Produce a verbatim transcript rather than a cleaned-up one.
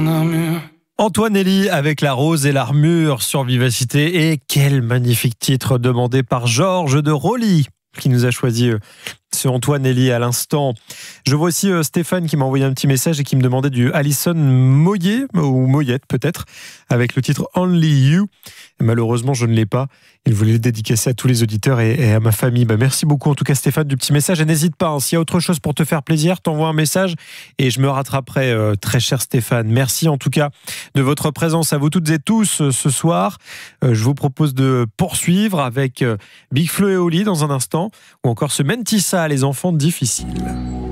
Antoine Elie avec La Rose et l'Armure sur Vivacité. Et quel magnifique titre demandé par Georges de Roli, qui nous a choisi ce Antoine Elie à l'instant. Je vois aussi Stéphane qui m'a envoyé un petit message et qui me demandait du Alison Moyet, ou Moyette peut-être, avec le titre Only You. Et malheureusement, je ne l'ai pas. Il voulait le dédicacer à tous les auditeurs et, et à ma famille. Bah, merci beaucoup en tout cas Stéphane du petit message. Et n'hésite pas, hein, s'il y a autre chose pour te faire plaisir, t'envoie un message et je me rattraperai, euh, très cher Stéphane. Merci en tout cas de votre présence à vous toutes et tous euh, ce soir. Euh, je vous propose de poursuivre avec euh, Big Flo et Oli dans un instant, ou encore ce Mentissa, les enfants difficiles.